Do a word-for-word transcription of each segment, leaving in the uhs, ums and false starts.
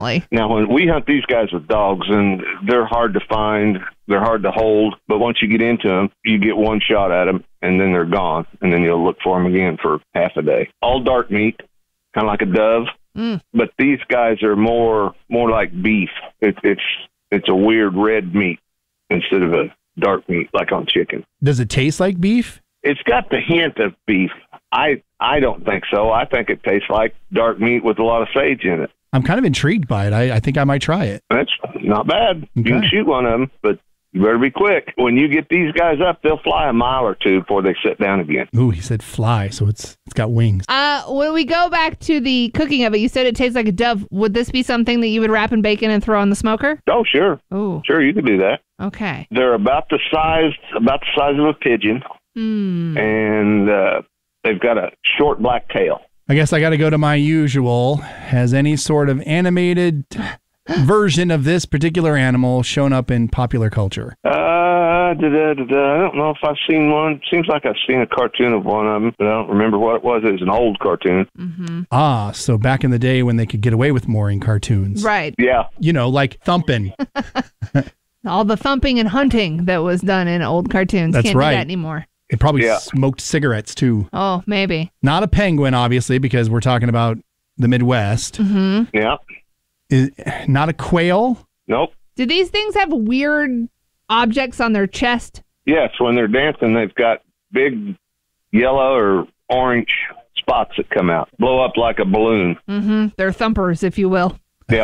Now, when we hunt these guys with dogs, and they're hard to find, they're hard to hold, but once you get into them, you get one shot at them, and then they're gone, and then you'll look for them again for half a day. All dark meat, kind of like a dove, mm. but these guys are more more like beef. It, it's it's a weird red meat instead of a dark meat like on chicken. Does it taste like beef? It's got the hint of beef. I I don't think so. I think it tastes like dark meat with a lot of sage in it. I'm kind of intrigued by it. I, I think I might try it. That's not bad. Okay. You can shoot one of them, but you better be quick. When you get these guys up, they'll fly a mile or two before they sit down again. Ooh, he said fly, so it's it's got wings. Uh, when we go back to the cooking of it, you said it tastes like a dove. Would this be something that you would wrap in bacon and throw on the smoker? Oh, sure. Ooh. Sure, you could do that. Okay. They're about the size, about the size of a pigeon, mm. and uh, they've got a short black tail. I guess I got to go to my usual. Has any sort of animated version of this particular animal shown up in popular culture? Uh, da, da, da, da. I don't know if I've seen one. Seems like I've seen a cartoon of one of them, but I don't remember what it was. It was an old cartoon. Mm-hmm. Ah, so back in the day when they could get away with more in cartoons. Right. Yeah. You know, like thumping. All the thumping and hunting that was done in old cartoons. That's Can't right. do that anymore. It probably Yeah. smoked cigarettes, too. Oh, maybe. Not a penguin, obviously, because we're talking about the Midwest. Mm-hmm. Yeah. Is, not a quail? Nope. Do these things have weird objects on their chest? Yes, when they're dancing, they've got big yellow or orange spots that come out, blow up like a balloon. Mm-hmm. They're thumpers, if you will. Yep.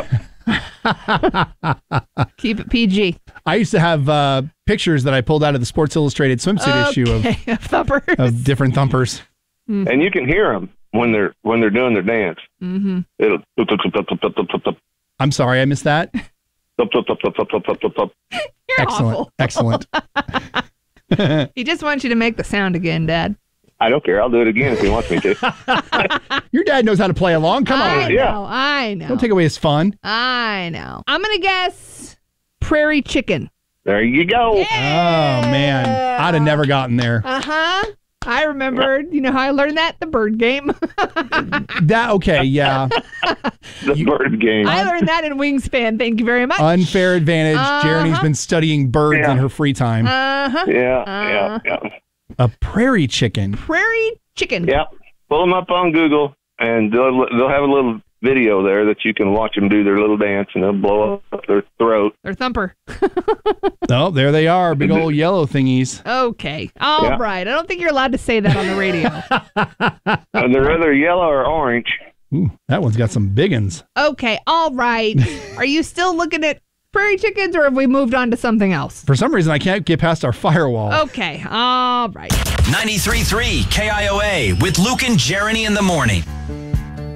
Keep it P G. I used to have uh, pictures that I pulled out of the Sports Illustrated swimsuit okay. issue of, of thumpers. of different thumpers. Mm. And you can hear them when they're when they're doing their dance. Mm-hmm. It'll. I'm sorry, I missed that. You're Excellent. awful. Excellent. He just wants you to make the sound again, Dad. I don't care. I'll do it again if he wants me to. Your dad knows how to play along. Come I on. know, Yeah. I know. Don't take away his fun. I know. I'm going to guess prairie chicken. There you go. Yeah. Oh, man. I'd have never gotten there. Uh-huh. I remembered. You know how I learned that? The bird game. That, okay, yeah. The you, bird game. I learned that in Wingspan. Thank you very much. Unfair advantage. Uh-huh. Jeremy's been studying birds Yeah. in her free time. Uh-huh. Yeah, Uh-huh. yeah, yeah. A prairie chicken. Prairie chicken. Yeah. Pull them up on Google, and they'll, they'll have a little video there that you can watch them do their little dance, and they'll blow up their throat. Or thumper. Oh, there they are. Big old yellow thingies. Okay. All Yeah. right. I don't think you're allowed to say that on the radio. And they're either yellow or orange. Ooh, that one's got some big uns. Okay. All right. Are you still looking at prairie chickens, or have we moved on to something else? For some reason, I can't get past our firewall. Okay. All right. ninety-three point three K I O A with Luke and Jeremy in the morning.